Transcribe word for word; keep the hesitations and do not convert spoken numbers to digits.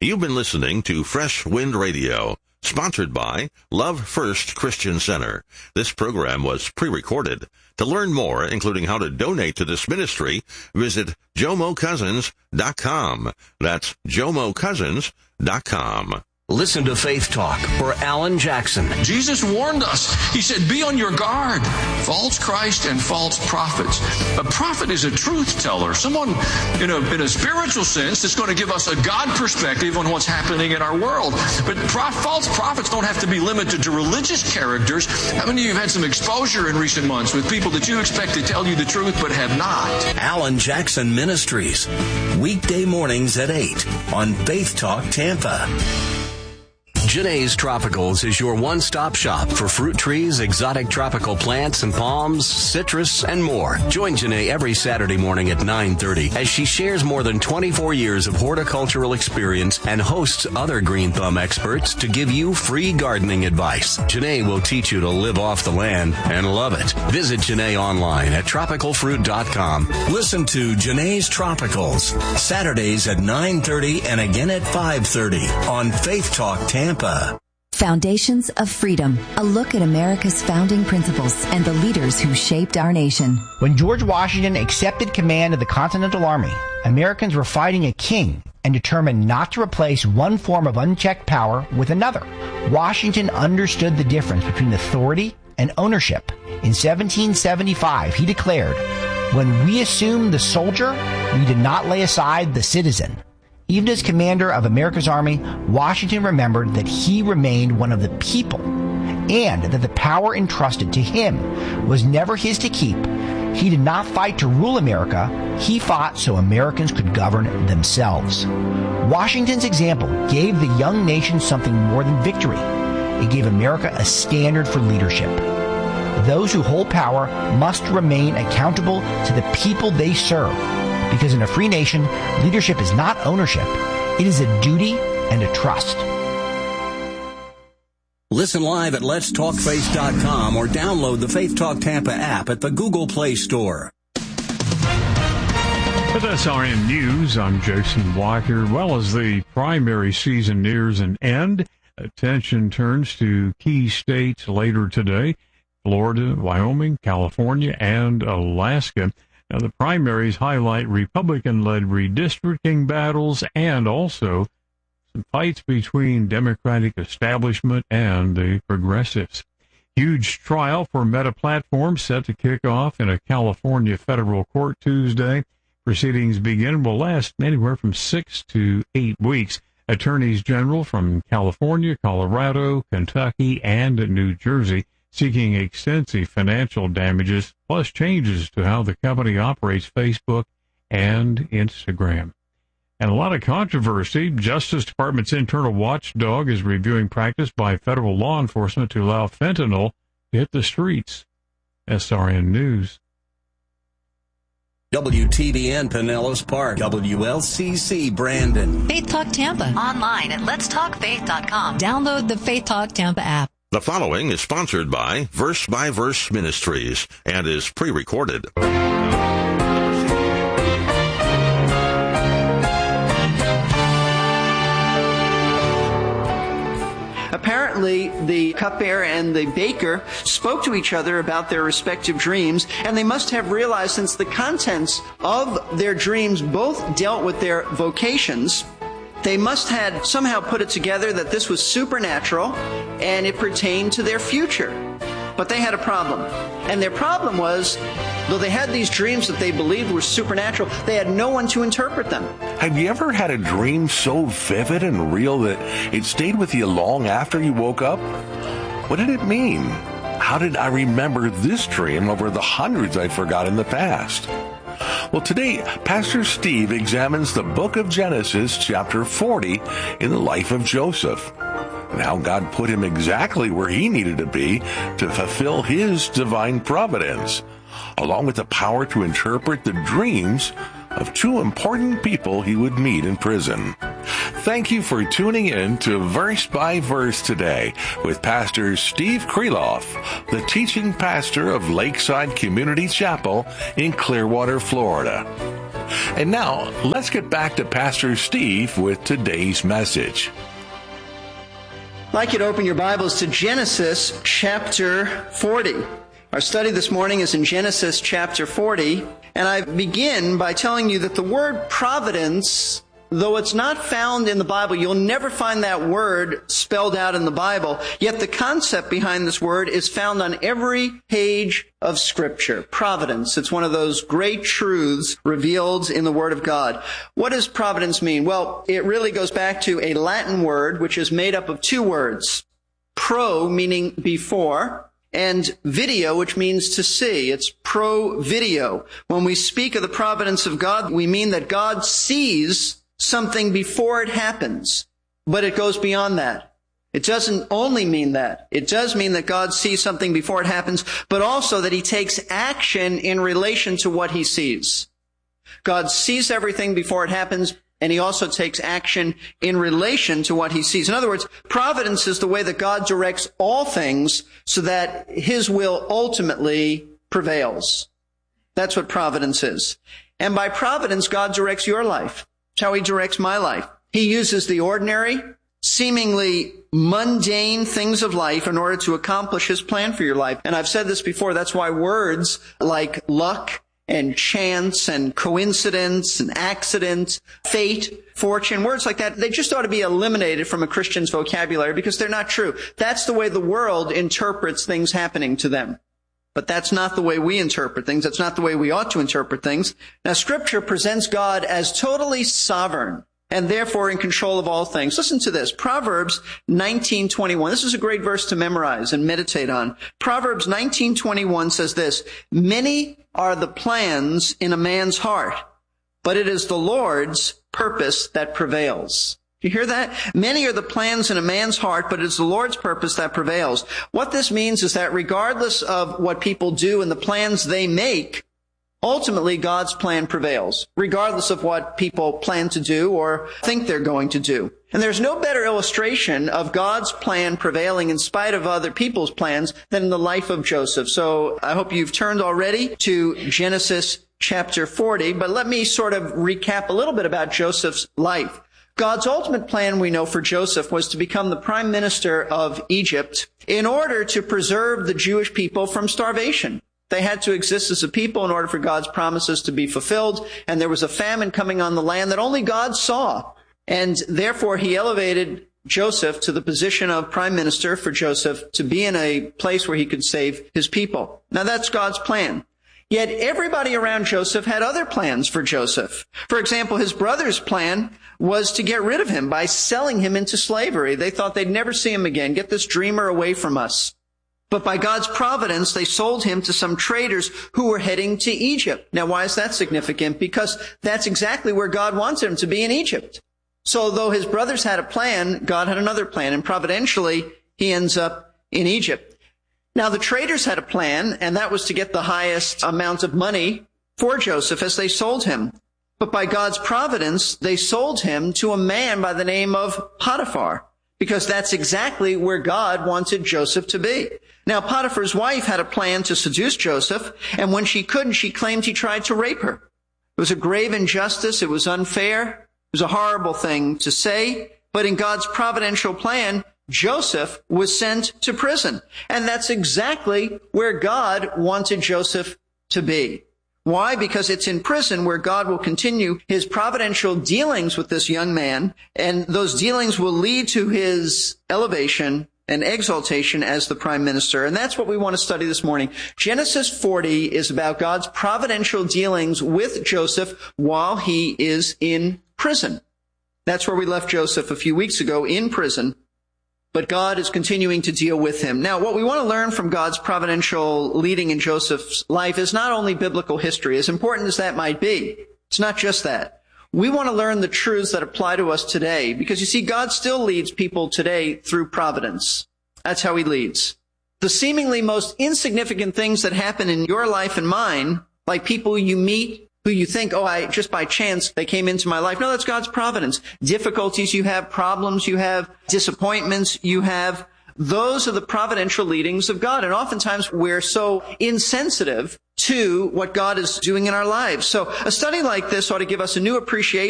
You've been listening to Fresh Wind Radio, sponsored by Love First Christian Center. This program was pre-recorded. To learn more, including how to donate to this ministry, visit jomo cousins dot com. That's jomo cousins dot com. Listen to Faith Talk for Alan Jackson. Jesus warned us. He said, be on your guard. False Christ and false prophets. A prophet is a truth teller. Someone in a, in a spiritual sense that's going to give us a God perspective on what's happening in our world. But pro- false prophets don't have to be limited to religious characters. How many of you have had some exposure in recent months with people that you expect to tell you the truth but have not? Alan Jackson Ministries. Weekday mornings at eight on Faith Talk Tampa. Janae's Tropicals is your one-stop shop for fruit trees, exotic tropical plants and palms, citrus, and more. Join Janae every Saturday morning at nine thirty as she shares more than twenty-four years of horticultural experience and hosts other Green Thumb experts to give you free gardening advice. Janae will teach you to live off the land and love it. Visit Janae online at tropical fruit dot com. Listen to Janae's Tropicals, Saturdays at nine thirty and again at five thirty on Faith Talk Tampa. Foundations of Freedom, a look at America's founding principles and the leaders who shaped our nation. When George Washington accepted command of the Continental Army, Americans were fighting a king and determined not to replace one form of unchecked power with another. Washington understood the difference between authority and ownership. In seventeen seventy-five, he declared, "When we assumed the soldier, we did not lay aside the citizen." Even as commander of America's Army, Washington remembered that he remained one of the people and that the power entrusted to him was never his to keep. He did not fight to rule America. He fought so Americans could govern themselves. Washington's example gave the young nation something more than victory. It gave America a standard for leadership. Those who hold power must remain accountable to the people they serve. Because in a free nation, leadership is not ownership. It is a duty and a trust. Listen live at lets talk faith dot com or download the Faith Talk Tampa app at the Google Play Store. With S R N News, I'm Jason Walker. Well, as the primary season nears an end, attention turns to key states later today: Florida, Wyoming, California, and Alaska. Now, the primaries highlight Republican-led redistricting battles and also some fights between Democratic establishment and the progressives. Huge trial for Meta Platforms set to kick off in a California federal court Tuesday. Proceedings begin will last anywhere from six to eight weeks. Attorneys general from California, Colorado, Kentucky, and New Jersey seeking extensive financial damages, plus changes to how the company operates Facebook and Instagram. And a lot of controversy. Justice Department's internal watchdog is reviewing practice by federal law enforcement to allow fentanyl to hit the streets. S R N News. W T B N Pinellas Park, W L C C Brandon. Faith Talk Tampa. Online at lets talk faith dot com. Download the Faith Talk Tampa app. The following is sponsored by Verse by Verse Ministries and is pre-recorded. Apparently, the cupbearer and the baker spoke to each other about their respective dreams, and they must have realized, since the contents of their dreams both dealt with their vocations, they must have somehow put it together that this was supernatural and it pertained to their future. But they had a problem. And their problem was, though they had these dreams that they believed were supernatural, they had no one to interpret them. Have you ever had a dream so vivid and real that it stayed with you long after you woke up? What did it mean? How did I remember this dream over the hundreds I forgot in the past? Well, today, Pastor Steve examines the book of Genesis, chapter forty, in the life of Joseph, and how God put him exactly where he needed to be to fulfill his divine providence, along with the power to interpret the dreams of two important people he would meet in prison. Thank you for tuning in to Verse by Verse today with Pastor Steve Kreloff, the teaching pastor of Lakeside Community Chapel in Clearwater, Florida. And now, let's get back to Pastor Steve with today's message. I'd like you to open your Bibles to Genesis chapter forty. Our study this morning is in Genesis chapter forty, and I begin by telling you that the word providence, though it's not found in the Bible, you'll never find that word spelled out in the Bible, yet the concept behind this word is found on every page of Scripture. Providence. It's one of those great truths revealed in the Word of God. What does providence mean? Well, it really goes back to a Latin word which is made up of two words. Pro, meaning before, and video, which means to see. It's pro-video. When we speak of the providence of God, we mean that God sees something before it happens. But it goes beyond that. It doesn't only mean that. It does mean that God sees something before it happens, but also that He takes action in relation to what He sees. God sees everything before it happens, and He also takes action in relation to what He sees. In other words, providence is the way that God directs all things so that His will ultimately prevails. That's what providence is. And by providence, God directs your life. That's how He directs my life. He uses the ordinary, seemingly mundane things of life in order to accomplish His plan for your life. And I've said this before, that's why words like luck and chance and coincidence and accident, fate, fortune, words like that, they just ought to be eliminated from a Christian's vocabulary because they're not true. That's the way the world interprets things happening to them. But that's not the way we interpret things. That's not the way we ought to interpret things. Now, Scripture presents God as totally sovereign and therefore in control of all things. Listen to this. Proverbs nineteen twenty-one. This is a great verse to memorize and meditate on. Proverbs nineteen twenty-one says this, "Many are the plans in a man's heart, but it is the Lord's purpose that prevails." Do you hear that? Many are the plans in a man's heart, but it's the Lord's purpose that prevails. What this means is that regardless of what people do and the plans they make, ultimately God's plan prevails, regardless of what people plan to do or think they're going to do. And there's no better illustration of God's plan prevailing in spite of other people's plans than in the life of Joseph. So I hope you've turned already to Genesis chapter forty, but let me sort of recap a little bit about Joseph's life. God's ultimate plan, we know, for Joseph was to become the prime minister of Egypt in order to preserve the Jewish people from starvation. They had to exist as a people in order for God's promises to be fulfilled, and there was a famine coming on the land that only God saw. And therefore, He elevated Joseph to the position of prime minister for Joseph to be in a place where he could save his people. Now, that's God's plan. Yet everybody around Joseph had other plans for Joseph. For example, his brother's plan was to get rid of him by selling him into slavery. They thought they'd never see him again. Get this dreamer away from us. But by God's providence, they sold him to some traders who were heading to Egypt. Now, why is that significant? Because that's exactly where God wanted him to be, in Egypt. So though his brothers had a plan, God had another plan, and providentially, he ends up in Egypt. Now, the traders had a plan, and that was to get the highest amount of money for Joseph as they sold him. But by God's providence, they sold him to a man by the name of Potiphar, because that's exactly where God wanted Joseph to be. Now, Potiphar's wife had a plan to seduce Joseph, and when she couldn't, she claimed he tried to rape her. It was a grave injustice. It was unfair. It was a horrible thing to say, but in God's providential plan, Joseph was sent to prison. And that's exactly where God wanted Joseph to be. Why? Because it's in prison where God will continue His providential dealings with this young man, and those dealings will lead to his elevation and exaltation as the prime minister. And that's what we want to study this morning. Genesis forty is about God's providential dealings with Joseph while he is in prison. That's where we left Joseph a few weeks ago, in prison. But God is continuing to deal with him. Now, what we want to learn from God's providential leading in Joseph's life is not only biblical history, as important as that might be. It's not just that. We want to learn the truths that apply to us today, because you see, God still leads people today through providence. That's how He leads. The seemingly most insignificant things that happen in your life and mine, like people you meet, who you think, oh, I just by chance they came into my life. No, that's God's providence. Difficulties you have, problems you have, disappointments you have, Those are the providential leadings of God. And oftentimes we're so insensitive to what God is doing in our lives. So a study like this ought to give us a new appreciation